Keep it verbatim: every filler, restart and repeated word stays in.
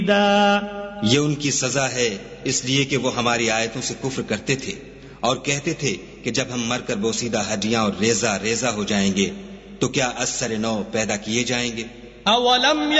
ये उनकी सजा है इसलिए कि वो हमारी आयतों से कुफ्र करते थे और कहते थे कि जब हम मरकर बोसीदा हड्डियां और रेजा रेजा हो जाएंगे तो क्या अस्सर नौ पैदा किए जाएंगे। अवलम